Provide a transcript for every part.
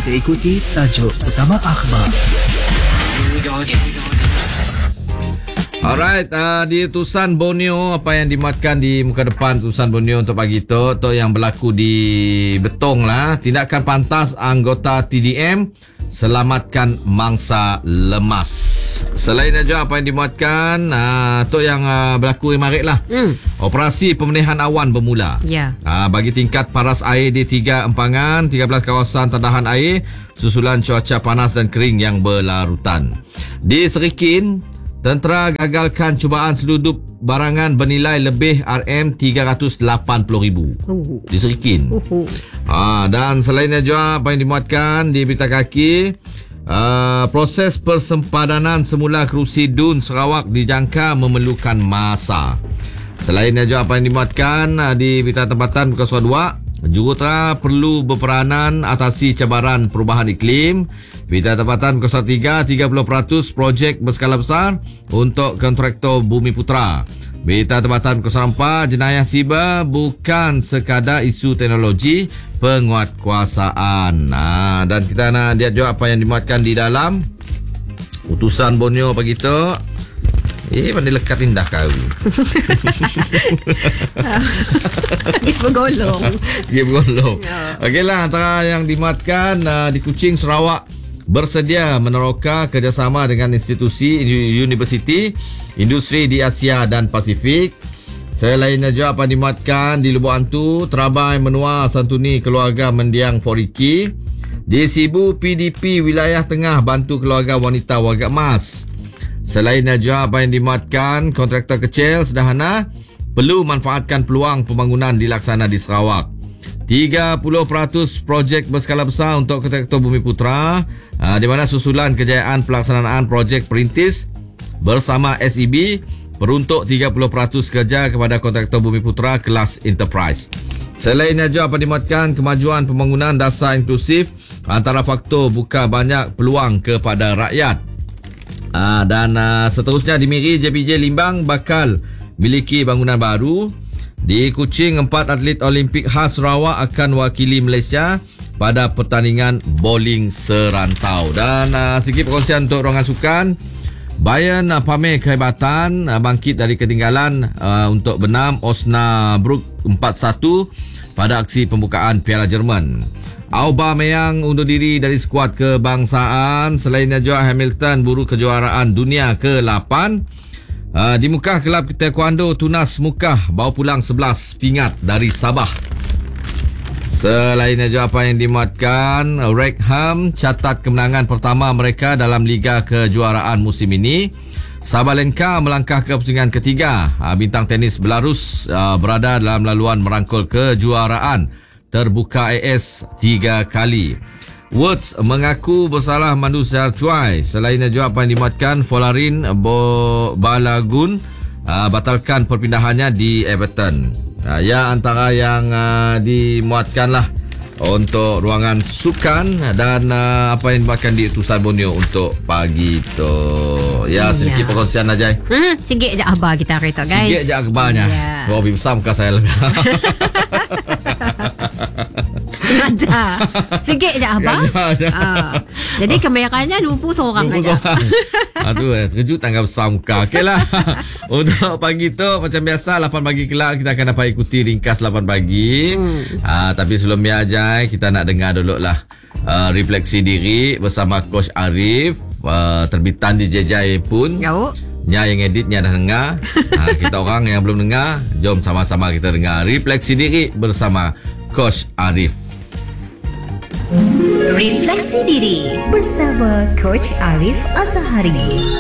kita ikuti tajuk utama akhbar. Alright, di utusan Borneo, apa yang dimuatkan di muka depan utusan Borneo untuk pagi tu yang berlaku di Betong lah. Tindakan pantas anggota TDM selamatkan mangsa lemas. Selain juga apa yang dimuatkan tu yang berlaku kemarin lah. Operasi pemenihan awan bermula. Bagi tingkat paras air di 3 empangan, 13 kawasan terdahan air susulan cuaca panas dan kering yang berlarutan. Di Serikin, tentera gagalkan cubaan seludup barangan bernilai lebih RM380,000 di Serikin. Dan selainnya juga apa yang dimuatkan di berita kaki, proses persempadanan semula kerusi DUN Sarawak dijangka memerlukan masa. Selainnya juga apa yang dimuatkan di berita tempatan muka suara 2, jurutera perlu berperanan atasi cabaran perubahan iklim. Berita tempatan muka suara 3, 30% projek berskala besar untuk kontraktor Bumi Putra. Berita tempatan muka suara 4, jenayah siber bukan sekadar isu teknologi penguatkuasaan. Dan kita nak lihat juga apa yang dimuatkan di dalam utusan Borneo pagi tu. Pandai lekat indah kau. Dia bergolong. Okeylah, antara yang dimuatkan di Kuching, Sarawak bersedia meneroka kerjasama dengan institusi universiti industri di Asia dan Pasifik. Selainnya juga apa dimuatkan di Lubuk Hantu, terabai menua santuni keluarga mendiang Poriki. Di Sibu, PDP wilayah tengah bantu keluarga wanita warga emas. Selainnya juga apa yang dimuatkan, kontraktor kecil sederhana perlu manfaatkan peluang pembangunan dilaksana di Sarawak. 30% projek berskala besar untuk kontraktor Bumi Putra, di mana susulan kejayaan pelaksanaan projek perintis bersama SEB peruntuk 30% kerja kepada kontraktor Bumi Putra kelas enterprise. Selainnya juga apa dimuatkan, kemajuan pembangunan dasar inklusif antara faktor buka banyak peluang kepada rakyat. Dan seterusnya di Miri, JPJ Limbang bakal miliki bangunan baru. Di Kuching, 4 atlet Olimpik khas Sarawak akan wakili Malaysia pada pertandingan bowling serantau. Dan sedikit perkongsian untuk ruangan sukan. Bayern pamer kehebatan bangkit dari ketinggalan untuk benam Osnabrück 4-1 pada aksi pembukaan Piala Jerman. Aubameyang undur diri dari skuad kebangsaan. Selainnya juga Hamilton buru kejuaraan dunia ke-8. Di Mukah, kelab taekwondo Tunas Mukah bawa pulang 11 pingat dari Sabah. Selainnya juga apa yang dimuatkan, Wrexham catat kemenangan pertama mereka dalam Liga Kejuaraan musim ini. Sabalenka melangkah ke pusingan ketiga. Bintang tenis Belarus berada dalam laluan merangkul kejuaraan terbuka AS 3 kali. Woods mengaku bersalah mandu secara cuai. Selainnya juga apa yang dimuatkan, Folarin Balagun batalkan perpindahannya di Everton. Ya, antara yang dimuatkan lah untuk ruangan sukan dan apa yang dimuatkan di utusan Borneo untuk pagi tu. Ya, sedikit perkongsian aja. Sikit je akhbar kita kereta, guys. Sikit je akhbarnya. Lebih besar muka saya lebih. Raja. Sikit je abang. Jadi kebanyakannya 20 seorang aja. Terkejut tanggal besar muka. Okeylah. Untuk pagi tu macam biasa 8 pagi kelak kita akan dapat ikuti ringkas 8 pagi. Tapi sebelum dia aja kita nak dengar dulu lah refleksi diri bersama Coach Arif, terbitan di JJ pun. Nya yang editnya dah dengar. Kita orang yang belum dengar, jom sama-sama kita dengar refleksi diri bersama Coach Arif. Refleksi diri bersama Coach Arif Azhari.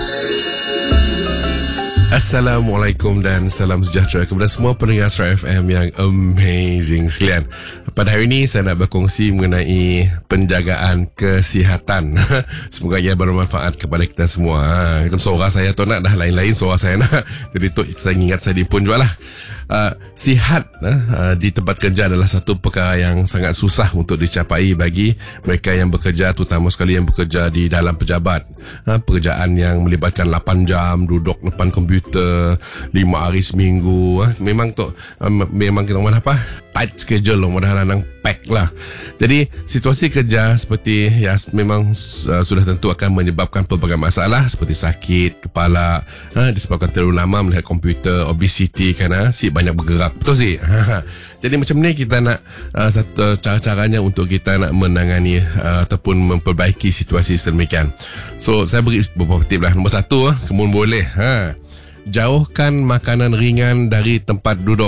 Assalamualaikum dan salam sejahtera kepada semua pendengar Astro FM yang amazing sekalian. Pada hari ini saya nak berkongsi mengenai penjagaan kesihatan. Semoga ia bermanfaat kepada kita semua. Suara saya tu nak dah lain-lain suara saya nak. Jadi tu saya ingat saya pun jual lah. Sihat di tempat kerja adalah satu perkara yang sangat susah untuk dicapai bagi mereka yang bekerja, terutama sekali yang bekerja di dalam pejabat. Pekerjaan yang melibatkan 8 jam duduk depan komputer 5 hari seminggu. Memang tu memang kita tight schedule mudah-mudahan lanang pack lah. Jadi situasi kerja seperti memang sudah tentu akan menyebabkan pelbagai masalah seperti sakit kepala, disebabkan terlalu lama melihat komputer, obesity kerana si banyak bergerak. Betul sih. Jadi macam ni kita nak satu cara-caranya untuk kita nak menangani ataupun memperbaiki situasi sedemikian. So saya beri beberapa tip lah. Nombor 1, kemun boleh jauhkan makanan ringan dari tempat duduk.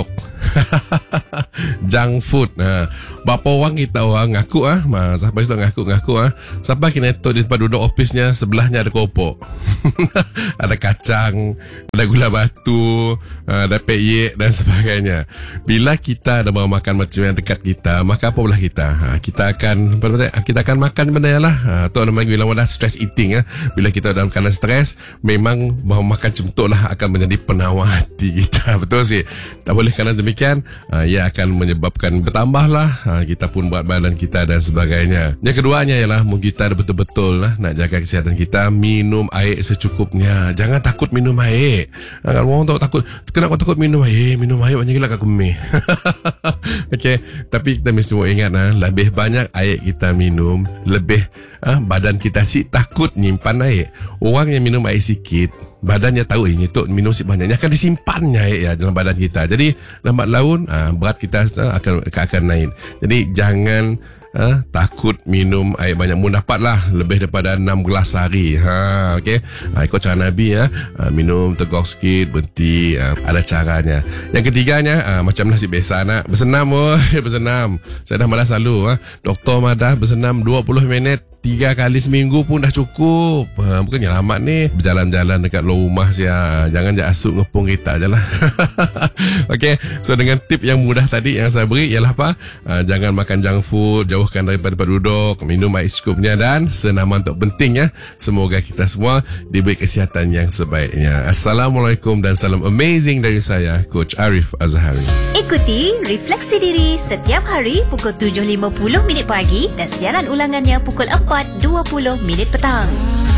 Junk food. Berapa orang kita ngaku siapa itu ngaku siapa kena di tempat duduk ofisnya sebelahnya ada keropok. Ada kacang, ada gula batu, ada peyek dan sebagainya. Bila kita ada bawa makan macam yang dekat kita, maka apa pula kita? Kita akan makan benda lah. Tu nama bila ada stress eating. Bila kita dalam keadaan stres, memang bawa makan cemtuk lah akan menjadi penawar hati kita. Betul sih. Tak boleh kerana demikian ia akan menyebabkan bertambahlah kita pun berat badan kita dan sebagainya. Yang keduanya ialah kita betul-betul nak jaga kesihatan kita, minum air secukupnya. Jangan takut minum air. Kalau orang takut, kenapa takut minum air? Minum air banyak gila kat kemih. Okey, tapi kita mesti ingat lebih banyak air kita minum, lebih badan kita takut nyimpan air. Orang yang minum air sikit, badannya tahu ini tu minum si banyaknya akan disimpannya air dalam badan kita. Jadi lambat laun berat kita akan naik. Jadi jangan takut minum air banyak. Mu dapatlah lebih daripada 6 gelas sehari. Okey. Ikut cara Nabi minum tegok sikit, berhenti, ada caranya. Yang ketiganya macam nasi biasa nak bersenam. Bersenam. Saya dah malas selalu doktor madah bersenam 20 minit 3 kali seminggu pun dah cukup. Bukannya lama ni berjalan-jalan dekat luar rumah saya. Jangan je asuk ngepung kita je lah. Okey, so dengan tip yang mudah tadi yang saya beri ialah apa? Jangan makan junk food, jauhkan daripada tempat duduk, minum air secukupnya dan senaman untuk penting semoga kita semua diberi kesihatan yang sebaiknya. Assalamualaikum dan salam amazing dari saya, Coach Arif Azhari. Ikuti Refleksi Diri setiap hari pukul 7.50 pagi dan siaran ulangannya pukul 4.20 petang.